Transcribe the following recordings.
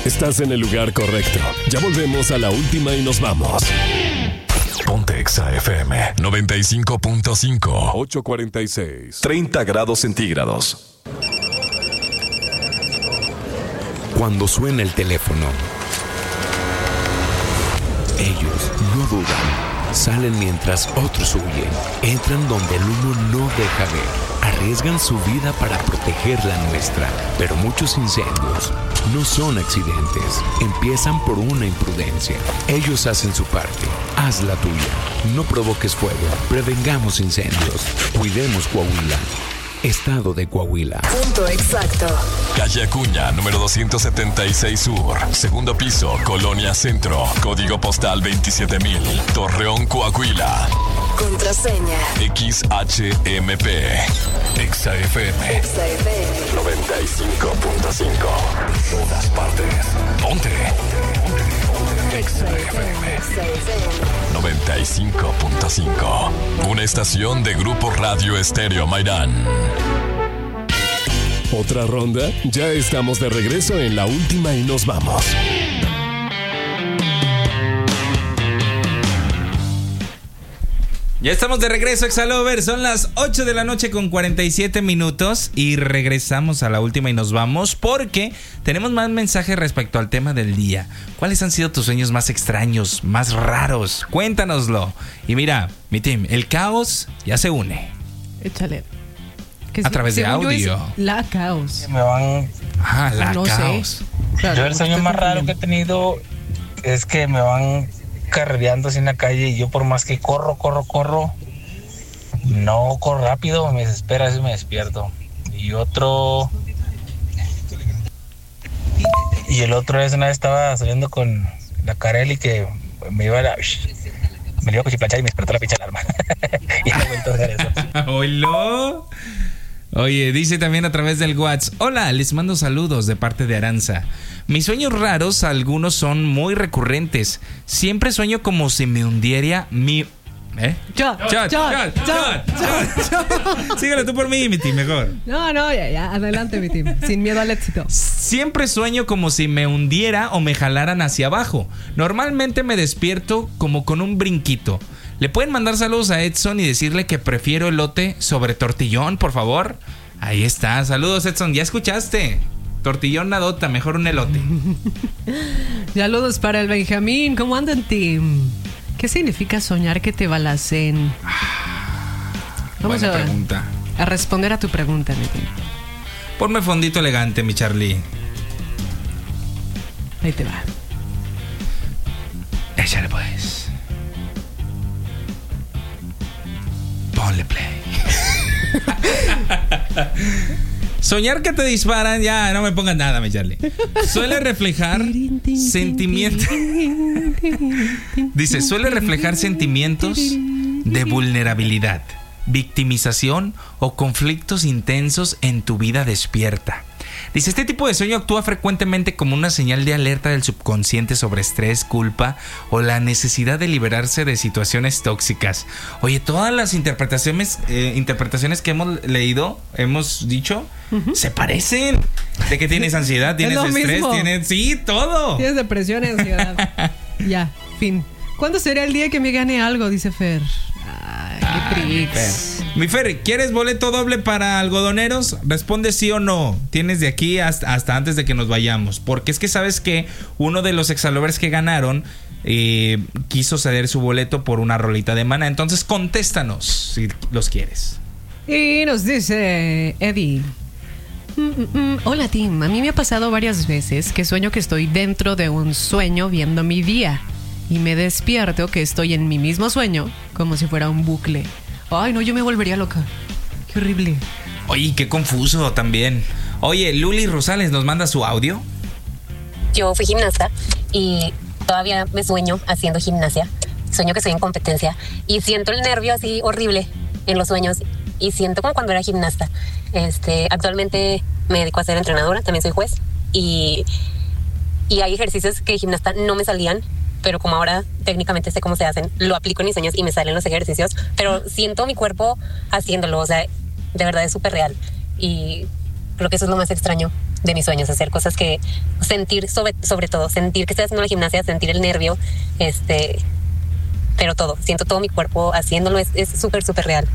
Estás en el lugar correcto. Ya volvemos a la última y nos vamos. Ponte Exa FM 95.5. 8:46. 30 grados centígrados. Cuando suena el teléfono, ellos no dudan. Salen mientras otros huyen. Entran donde el humo no deja ver. Arriesgan su vida para proteger la nuestra. Pero muchos incendios no son accidentes. Empiezan por una imprudencia. Ellos hacen su parte. Haz la tuya. No provoques fuego. Prevengamos incendios. Cuidemos Coahuila. Estado de Coahuila. Punto exacto. Calle Acuña, número 276 Sur. Segundo piso, Colonia Centro. Código postal 27000. Torreón, Coahuila. Contraseña. XHMP. Exa FM. Exa FM. 95.5. Todas partes. Ponte. Exa FM. 95.5. Una estación de Grupo Radio Estéreo Mairán. ¿Otra ronda? Ya estamos de regreso en la última y nos vamos. Ya estamos de regreso, Exalover. Son las 8 de la noche con 47 minutos y regresamos a la última y nos vamos porque tenemos más mensajes respecto al tema del día. ¿Cuáles han sido tus sueños más extraños, más raros? Cuéntanoslo. Y mira, mi team, el caos ya se une. Échale. A través de audio. La caos. Me van... La no caos. Claro, yo el sueño más raro que he tenido es que me van carrereando así en la calle y yo por más que corro, no corro rápido, me desespera, así me despierto. Y el otro es una vez estaba saliendo con la Carelli que me iba a cuchiplanchar y me despertó la pinche alarma. Y no he vuelto a hacer eso. ¡Oilo! Oye, dice también a través del WhatsApp: hola, les mando saludos de parte de Aranza. Mis sueños raros, algunos son muy recurrentes. Siempre sueño como si me hundiera mi... Chat. Síguele tú por mí, mi team, mejor. No, ya, adelante, mi team. Sin miedo al éxito. Siempre sueño como si me hundiera o me jalaran hacia abajo. Normalmente me despierto como con un brinquito. ¿Le pueden mandar saludos a Edson y decirle que prefiero elote sobre tortillón, por favor? Ahí está. Saludos, Edson. ¿Ya escuchaste? Tortillón nadota, mejor un elote. Saludos para el Benjamín. ¿Cómo andan, team? ¿Qué significa soñar que te balacen? Vamos Buena pregunta. A responder a tu pregunta, mi team. Ponme fondito elegante, mi Charlie. Ahí te va. Échale pues. Ponle play. Soñar que te disparan, ya no me pongas nada, mi Charlie. Suele reflejar sentimientos. Dice, suele reflejar sentimientos de vulnerabilidad, victimización o conflictos intensos en tu vida despierta. Dice, este tipo de sueño actúa frecuentemente como una señal de alerta del subconsciente sobre estrés, culpa o la necesidad de liberarse de situaciones tóxicas. Oye, todas las interpretaciones que hemos leído, hemos dicho, se parecen. De que tienes ansiedad, tienes estrés, mismo. tienes... Sí, todo. Tienes depresión y ansiedad. Ya, fin. ¿Cuándo será el día que me gane algo? Dice Fer. Ay, qué triste. Mi Fer, ¿quieres boleto doble para algodoneros? Responde sí o no. Tienes de aquí hasta antes de que nos vayamos. Porque es que sabes que uno de los exalovers que ganaron quiso ceder su boleto por una rolita de Maná. Entonces contéstanos si los quieres. Y nos dice Eddie: hola, team. A mí me ha pasado varias veces que sueño que estoy dentro de un sueño viendo mi día y me despierto que estoy en mi mismo sueño como si fuera un bucle. Ay, no, yo me volvería loca. Qué horrible. Oye, qué confuso también. Oye, Luli Rosales nos manda su audio. Yo fui gimnasta y todavía me sueño haciendo gimnasia. Sueño que estoy en competencia y siento el nervio así horrible en los sueños y siento como cuando era gimnasta. Actualmente me dedico a ser entrenadora, también soy juez y hay ejercicios que de gimnasta no me salían, pero como ahora técnicamente sé cómo se hacen, lo aplico en mis sueños y me salen los ejercicios, pero siento mi cuerpo haciéndolo, o sea, de verdad es súper real y creo que eso es lo más extraño de mis sueños, hacer cosas que sentir, sobre todo, sentir que estoy haciendo la gimnasia, sentir el nervio, pero todo, siento todo mi cuerpo haciéndolo, es súper, súper real.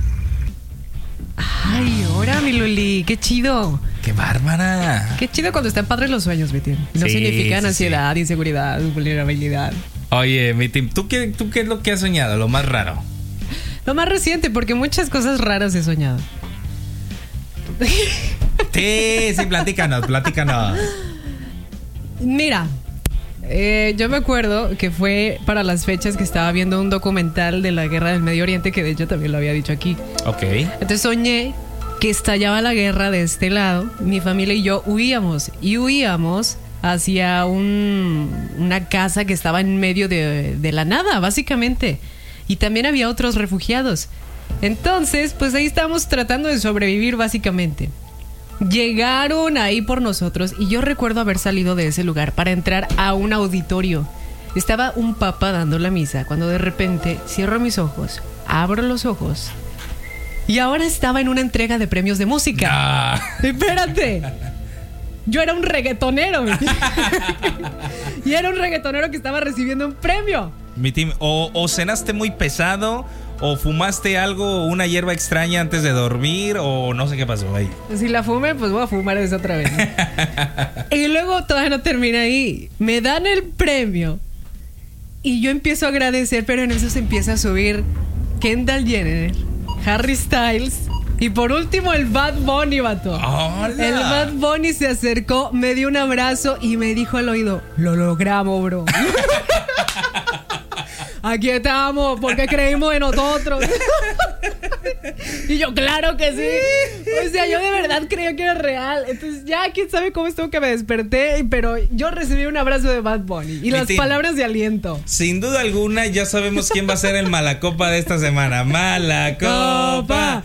Ay, ahora mi Luli, qué chido. ¡Qué bárbara! Qué chido cuando están padres los sueños, mi Tim. No significan ansiedad, inseguridad, vulnerabilidad. Oye, mi Tim, ¿tú qué es lo que has soñado? Lo más raro. Lo más reciente, porque muchas cosas raras he soñado. Sí, platícanos. Mira, yo me acuerdo que fue para las fechas que estaba viendo un documental de la guerra del Medio Oriente, que de hecho también lo había dicho aquí. Ok. Entonces soñé que estallaba la guerra de este lado. Mi familia y yo huíamos hacia una casa que estaba en medio de la nada, básicamente. Y también había otros refugiados. Entonces, pues ahí estábamos tratando de sobrevivir, básicamente. Llegaron ahí por nosotros y yo recuerdo haber salido de ese lugar para entrar a un auditorio. Estaba un papa dando la misa cuando de repente cierro mis ojos, abro los ojos y ahora estaba en una entrega de premios de música. Espérate. Yo era un reggaetonero. Y era un reggaetonero que estaba recibiendo un premio. Mi Tim, o cenaste muy pesado, o fumaste algo, una hierba extraña antes de dormir, o no sé qué pasó ahí. Si la fumé, pues voy a fumar esa otra vez. Y luego todavía no termina ahí. Me dan el premio y yo empiezo a agradecer, pero en eso se empieza a subir Kendall Jenner, Harry Styles y por último el Bad Bunny, vato. ¡Hola! El Bad Bunny se acercó, me dio un abrazo y me dijo al oído: lo logramos, bro. Aquí estamos, porque creímos en nosotros. Y yo, claro que sí. O sea, yo de verdad creía que era real. Entonces ya, quién sabe cómo estuvo que me desperté, pero yo recibí un abrazo de Bad Bunny y las palabras de aliento. Sin duda alguna, ya sabemos quién va a ser el Malacopa de esta semana. Malacopa.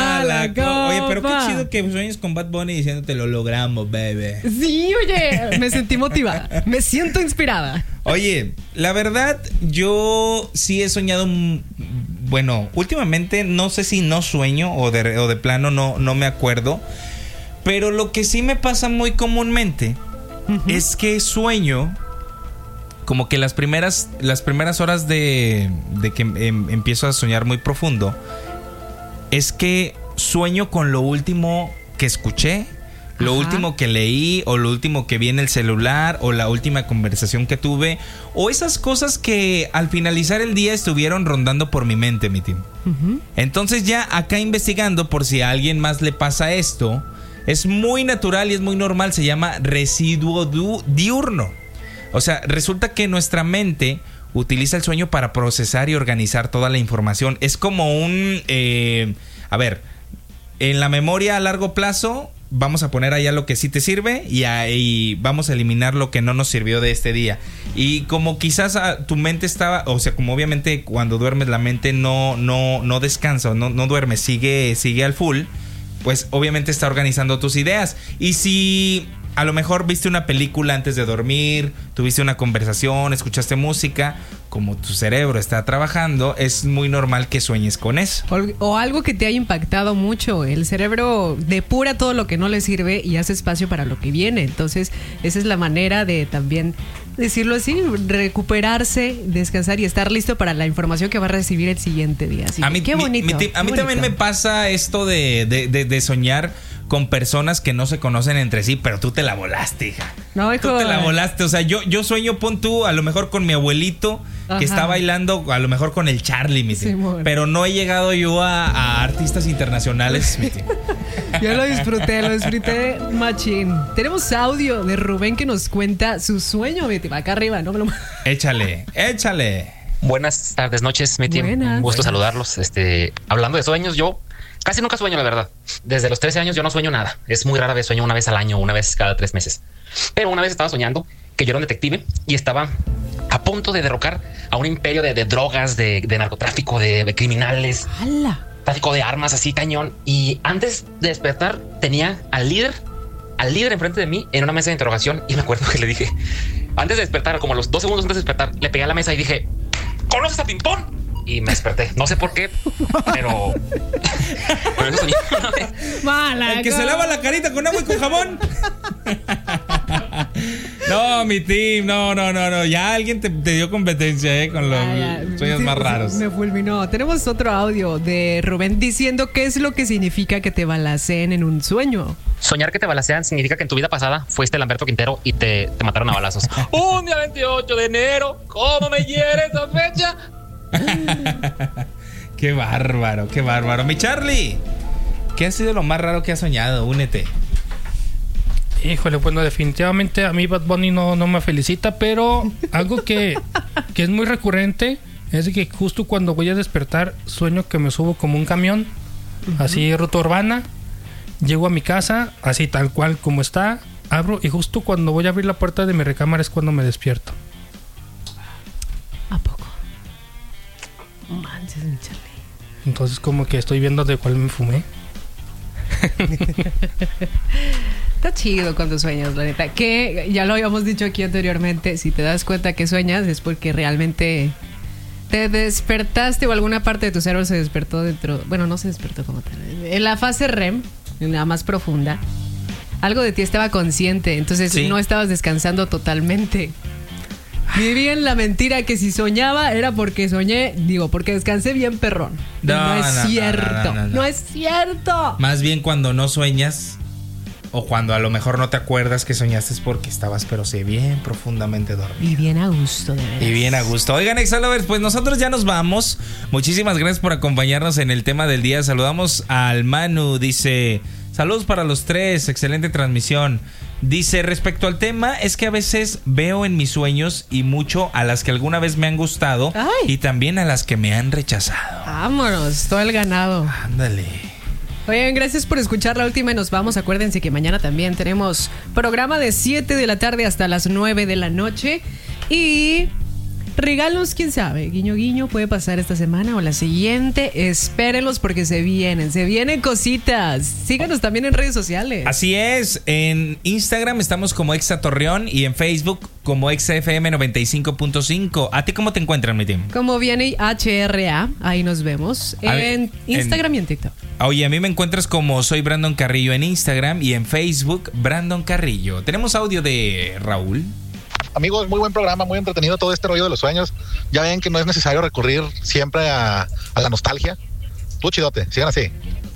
Oye, pero qué chido que sueñes con Bad Bunny diciéndote: lo logramos, baby. Sí, oye, me sentí motivada. Me siento inspirada. Oye, la verdad, yo sí he soñado. Bueno, últimamente no sé si no sueño o de plano no me acuerdo. Pero lo que sí me pasa muy comúnmente es que sueño como que las primeras horas de que empiezo a soñar muy profundo. Es que sueño con lo último que escuché, lo último que leí, o lo último que vi en el celular, o la última conversación que tuve, o esas cosas que al finalizar el día estuvieron rondando por mi mente, mi Tim. Entonces ya acá investigando por si a alguien más le pasa esto, es muy natural y es muy normal, se llama residuo diurno. O sea, resulta que nuestra mente utiliza el sueño para procesar y organizar toda la información. Es como un... a ver, en la memoria a largo plazo vamos a poner allá lo que sí te sirve y ahí vamos a eliminar lo que no nos sirvió de este día. Y como quizás tu mente estaba... O sea, como obviamente cuando duermes la mente no descansa, no duerme, sigue al full, pues obviamente está organizando tus ideas. Y si... a lo mejor viste una película antes de dormir, tuviste una conversación, escuchaste música, como tu cerebro está trabajando, es muy normal que sueñes con eso. O algo que te haya impactado mucho. El cerebro depura todo lo que no le sirve y hace espacio para lo que viene. Entonces, esa es la manera de también, decirlo así, recuperarse, descansar y estar listo para la información que va a recibir el siguiente día. Así, qué bonito. A mí también me pasa esto de soñar con personas que no se conocen entre sí, pero tú te la volaste, hija. No, hijo. Tú te la volaste. O sea, yo sueño, pon tú, a lo mejor con mi abuelito, que está bailando, a lo mejor con el Charlie, mi tío. Pero no he llegado yo a artistas internacionales, mi tío. Yo lo disfruté machín. Tenemos audio de Rubén que nos cuenta su sueño, mi tío. Acá arriba, no me lo... Échale. Buenas tardes, noches, mi tío. Un gusto saludarlos. Hablando de sueños, yo casi nunca sueño, la verdad. Desde los 13 años yo no sueño nada. Es muy rara vez, sueño una vez al año, una vez cada 3 meses. Pero una vez estaba soñando que yo era un detective y estaba a punto de derrocar a un imperio de drogas, de narcotráfico, de criminales. ¡Hala! Tráfico de armas, así cañón. Y antes de despertar tenía al líder enfrente de mí en una mesa de interrogación. Y me acuerdo que le dije, antes de despertar, como a los 2 segundos antes de despertar, le pegué a la mesa y dije: ¿conoces a Pimpón? y me desperté. No sé por qué, pero eso soñé. El que se lava la carita con agua y con jabón. No, mi team, no. Ya alguien te dio competencia, con los sueños más raros. Me fulminó. Tenemos otro audio de Rubén diciendo qué es lo que significa que te balaceen en un sueño. Soñar que te balacean significa que en tu vida pasada fuiste Lamberto Quintero y te mataron a balazos. Un día 28 de enero, ¿cómo me hiere esa fecha? Qué bárbaro. Mi Charlie, ¿qué ha sido lo más raro que has soñado? Únete. Híjole, bueno, definitivamente a mí Bad Bunny no me felicita, pero algo que es muy recurrente es que justo cuando voy a despertar sueño que me subo como un camión, así ruta urbana, llego a mi casa, así tal cual como está, abro y justo cuando voy a abrir la puerta de mi recámara es cuando me despierto. ¿A poco? Manches, mi Charlie. Entonces como que estoy viendo de cuál me fumé. Está chido cuando sueñas, la neta. Que ya lo habíamos dicho aquí anteriormente. Si te das cuenta que sueñas es porque realmente te despertaste o alguna parte de tu cerebro se despertó dentro. Bueno, no se despertó como tal. En la fase REM, en la más profunda, algo de ti estaba consciente. Entonces no estabas descansando totalmente. Vivía en la mentira que si soñaba era porque soñé, porque descansé bien perrón. No es cierto. No es cierto. Más bien cuando no sueñas o cuando a lo mejor no te acuerdas que soñaste es porque estabas pero sí bien profundamente dormido. Y bien a gusto, de verdad. Y bien a gusto. Oigan, Exa-Lovers, pues nosotros ya nos vamos. Muchísimas gracias por acompañarnos en el tema del día. Saludamos al Manu, dice... Saludos para los tres, excelente transmisión. Dice, respecto al tema, es que a veces veo en mis sueños y mucho a las que alguna vez me han gustado y también a las que me han rechazado. Vámonos, todo el ganado. Ándale. Oigan, gracias por escuchar la última y nos vamos. Acuérdense que mañana también tenemos programa de 7 de la tarde hasta las 9 de la noche. Y... regalos, quién sabe, guiño guiño, puede pasar esta semana o la siguiente. Espérenlos porque se vienen cositas. Síganos también en redes sociales. Así es, en Instagram estamos como Exa Torreón y en Facebook como Exa FM 95.5. ¿A ti cómo te encuentran, mi team? Como viene HRA, ahí nos vemos en Instagram y en TikTok. Oye, a mí me encuentras como soy Brandon Carrillo en Instagram y en Facebook Brandon Carrillo. Tenemos audio de Raúl. Amigos, muy buen programa, muy entretenido todo este rollo de los sueños. Ya ven que no es necesario recurrir siempre a la nostalgia. Tú chidote, sigan así.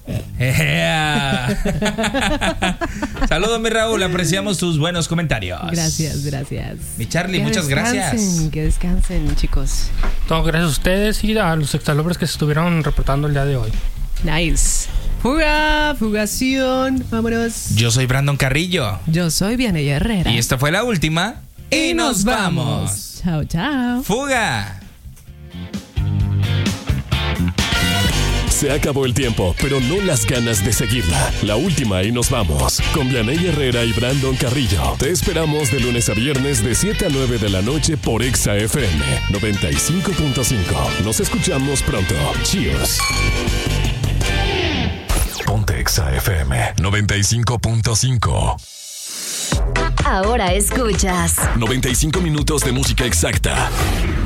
Saludos, mi Raúl, apreciamos tus buenos comentarios. Gracias. Mi Charlie, muchas gracias. Que descansen, chicos. Todo gracias a ustedes y a los Exa-Lovers que se estuvieron reportando el día de hoy. Nice. Fugación, vámonos. Yo soy Brandon Carrillo. Yo soy Vianey Herrera. Y esta fue la última. Y nos vamos. Chao, chao. Fuga. Se acabó el tiempo, pero no las ganas de seguirla. La última y nos vamos. Con Vianey Herrera y Brandon Carrillo. Te esperamos de lunes a viernes de 7 a 9 de la noche por Exa FM 95.5. Nos escuchamos pronto. Cheers. Ponte Exa FM 95.5. Ahora escuchas 95 minutos de música exacta.